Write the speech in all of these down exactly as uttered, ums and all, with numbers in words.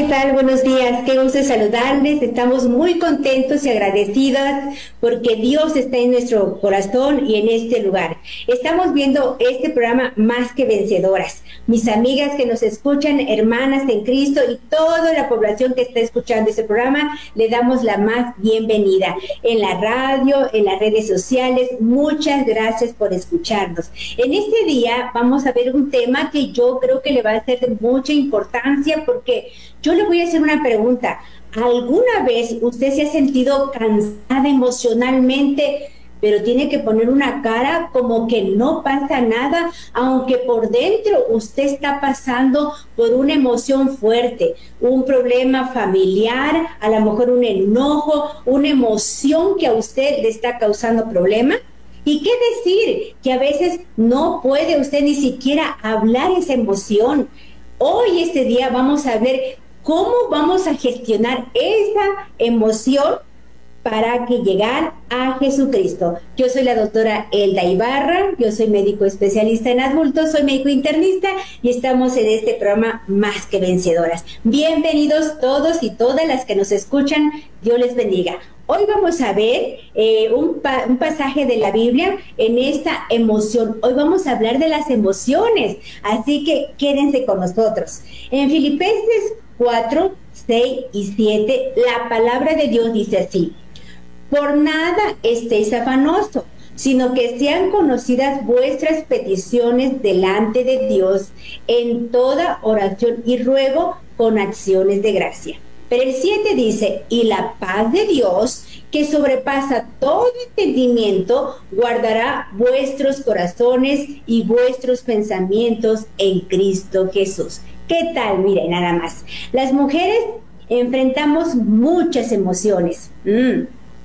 ¿qué tal? Buenos días, qué gusto saludarles. Estamos muy contentos y agradecidas porque Dios está en nuestro corazón y en este lugar. Estamos viendo este programa Más que Vencedoras. Mis amigas que nos escuchan, hermanas en Cristo y toda la población que está escuchando este programa, le damos la más bienvenida. En la radio, en las redes sociales, muchas gracias por escucharnos. En este día vamos a ver un tema que yo creo que le va a ser de mucha importancia porque yo le voy a hacer una pregunta. ¿Alguna vez usted se ha sentido cansada emocionalmente, pero tiene que poner una cara como que no pasa nada, aunque por dentro usted está pasando por una emoción fuerte, un problema familiar, a lo mejor un enojo, una emoción que a usted le está causando problema? ¿Y qué decir? Que a veces no puede usted ni siquiera hablar esa emoción. Hoy, este día, vamos a ver cómo vamos a gestionar esa emoción para que llegar a Jesucristo. Yo soy la doctora Elda Ibarra, yo soy médico especialista en adultos, soy médico internista y estamos en este programa Más que Vencedoras. Bienvenidos todos y todas las que nos escuchan, Dios les bendiga. Hoy vamos a ver eh, un, pa un pasaje de la Biblia en esta emoción. Hoy vamos a hablar de las emociones, así que quédense con nosotros. En Filipenses cuatro, seis y siete, la palabra de Dios dice así: por nada estéis afanosos, sino que sean conocidas vuestras peticiones delante de Dios en toda oración y ruego con acciones de gracia. Pero el siete dice: y la paz de Dios, que sobrepasa todo entendimiento, guardará vuestros corazones y vuestros pensamientos en Cristo Jesús. ¿Qué tal? Miren, nada más. Las mujeres enfrentamos muchas emociones. Mm.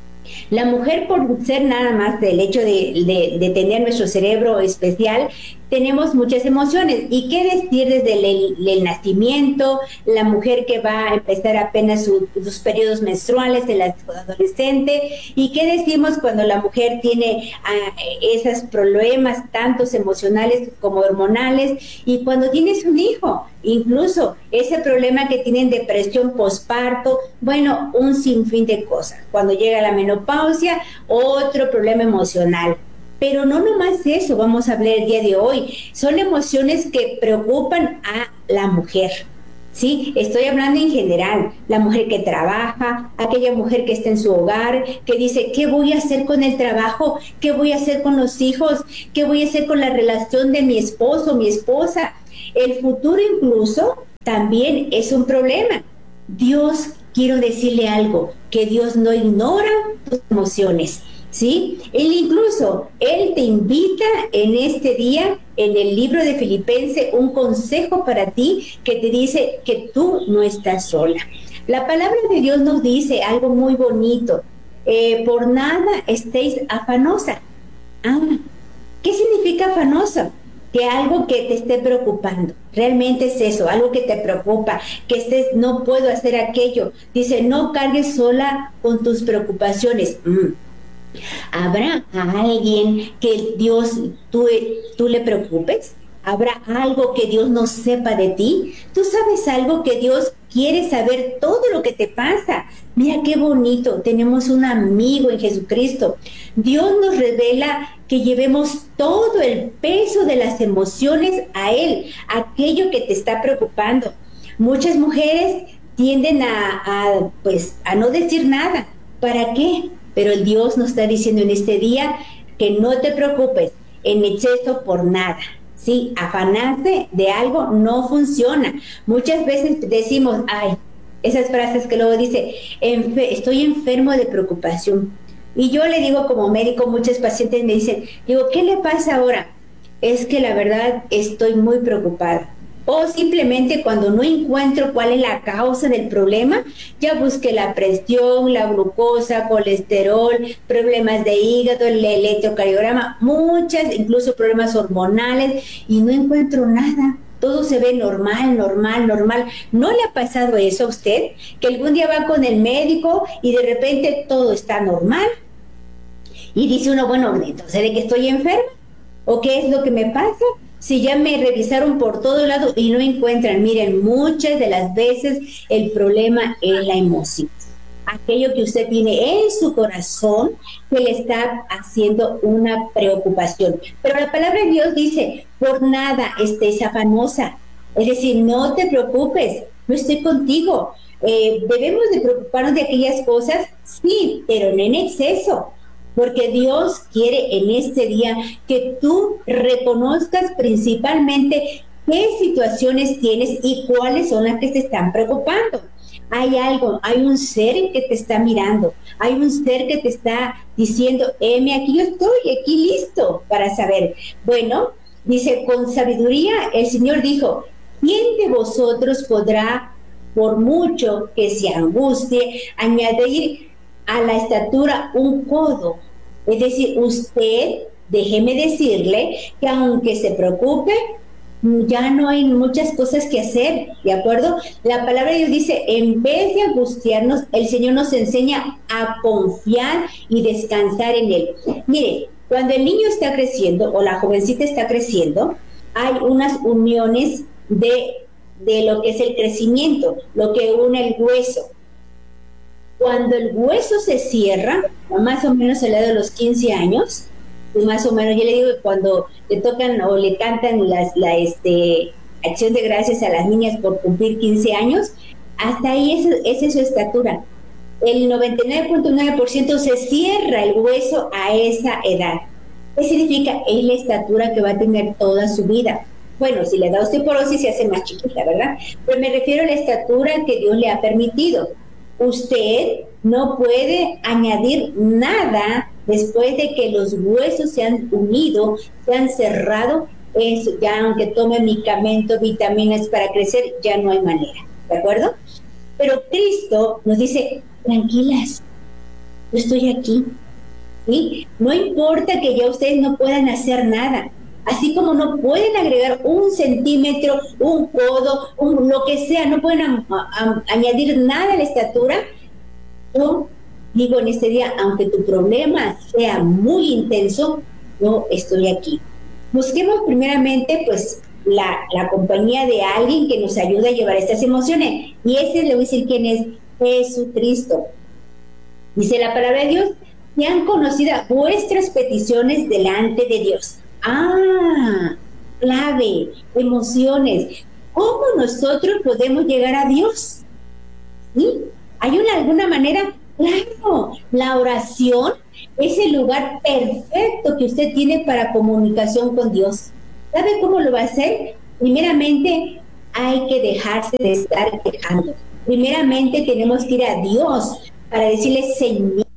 La mujer, por ser nada más del hecho de, de, de tener nuestro cerebro especial, tenemos muchas emociones. ¿Y qué decir desde el, el nacimiento? La mujer que va a empezar apenas su, sus periodos menstruales, el adolescente. ¿Y qué decimos cuando la mujer tiene uh, esos problemas, tantos emocionales como hormonales? Y cuando tienes un hijo, incluso ese problema que tienen depresión posparto, bueno, un sinfín de cosas. Cuando llega la menopausia, otro problema emocional. Pero no nomás eso, vamos a hablar el día de hoy. Son emociones que preocupan a la mujer, ¿sí? Estoy hablando en general. La mujer que trabaja, aquella mujer que está en su hogar, que dice, ¿qué voy a hacer con el trabajo? ¿Qué voy a hacer con los hijos? ¿Qué voy a hacer con la relación de mi esposo, mi esposa? El futuro incluso también es un problema. Dios, quiero decirle algo, que Dios no ignora tus emociones, ¿sí? Él incluso, Él te invita en este día, en el libro de Filipenses, un consejo para ti que te dice que tú no estás sola. La palabra de Dios nos dice algo muy bonito: eh, por nada estéis afanosa. Ah, ¿qué significa afanosa? Que algo que te esté preocupando, realmente es eso, algo que te preocupa, que estés, no puedo hacer aquello. Dice, no cargues sola con tus preocupaciones. Mm. ¿Habrá a alguien que Dios, tú, tú le preocupes? ¿Habrá algo que Dios no sepa de ti? ¿Tú sabes algo que Dios quiere saber todo lo que te pasa? Mira qué bonito, tenemos un amigo en Jesucristo. Dios nos revela que llevemos todo el peso de las emociones a Él, aquello que te está preocupando. Muchas mujeres tienden a, a, pues, a no decir nada. ¿Para qué? Pero el Dios nos está diciendo en este día que no te preocupes en exceso por nada. Sí, afanarse de algo no funciona. Muchas veces decimos, ay, esas frases que luego dice, Enfe estoy enfermo de preocupación. Y yo le digo como médico, muchos pacientes me dicen, digo, ¿qué le pasa ahora? Es que la verdad estoy muy preocupada. O simplemente cuando no encuentro cuál es la causa del problema, ya busqué la presión, la glucosa, colesterol, problemas de hígado, el electrocardiograma, muchas, incluso problemas hormonales, y no encuentro nada. Todo se ve normal, normal, normal. ¿No le ha pasado eso a usted? Que algún día va con el médico y de repente todo está normal. Y dice uno, bueno, entonces, ¿de que estoy enferma? ¿O qué es lo que me pasa? Si ya me revisaron por todo lado y no encuentran, miren, muchas de las veces el problema es la emoción. Aquello que usted tiene en su corazón que le está haciendo una preocupación. Pero la palabra de Dios dice, por nada estés afanosa. Es decir, no te preocupes, no estoy contigo. Eh, ¿Debemos de preocuparnos de aquellas cosas? Sí, pero no en exceso. Porque Dios quiere en este día que tú reconozcas principalmente qué situaciones tienes y cuáles son las que te están preocupando. Hay algo, hay un ser que te está mirando, hay un ser que te está diciendo, heme aquí yo estoy, aquí listo para saber. Bueno, dice, con sabiduría el Señor dijo, ¿quién de vosotros podrá, por mucho que se angustie, añadir a la estatura un codo? Es decir, usted, déjeme decirle que aunque se preocupe, ya no hay muchas cosas que hacer, ¿de acuerdo? La palabra de Dios dice, en vez de angustiarnos, el Señor nos enseña a confiar y descansar en Él. Mire, cuando el niño está creciendo o la jovencita está creciendo, hay unas uniones de, de lo que es el crecimiento, lo que une el hueso. Cuando el hueso se cierra, más o menos a la edad de los quince años, más o menos, yo le digo que cuando le tocan o le cantan las, la este, acción de gracias a las niñas por cumplir quince años, hasta ahí esa es, es su estatura. El noventa y nueve punto nueve por ciento se cierra el hueso a esa edad. ¿Qué significa? Es la estatura que va a tener toda su vida. Bueno, si le da osteoporosis se hace más chiquita, ¿verdad? Pero me refiero a la estatura que Dios le ha permitido. Usted no puede añadir nada después de que los huesos se han unido, se han cerrado. Eso ya, aunque tome medicamentos, vitaminas para crecer, ya no hay manera, ¿de acuerdo? Pero Cristo nos dice, tranquilas, yo estoy aquí, ¿sí? No importa que ya ustedes no puedan hacer nada, así como no pueden agregar un centímetro, un codo, un, lo que sea, no pueden a, a, añadir nada a la estatura. Yo digo en este día, aunque tu problema sea muy intenso, yo estoy aquí. Busquemos primeramente, pues, la, la compañía de alguien que nos ayude a llevar estas emociones. Y ese le voy a decir quién es, Jesucristo. Dice la palabra de Dios, sean conocidas vuestras peticiones delante de Dios. Ah, clave, emociones. ¿Cómo nosotros podemos llegar a Dios? ¿Sí? ¿Hay una, alguna manera? Claro, la oración es el lugar perfecto que usted tiene para comunicación con Dios. ¿Sabe cómo lo va a hacer? Primeramente, hay que dejarse de estar quejando. Primeramente, tenemos que ir a Dios para decirle, Señor,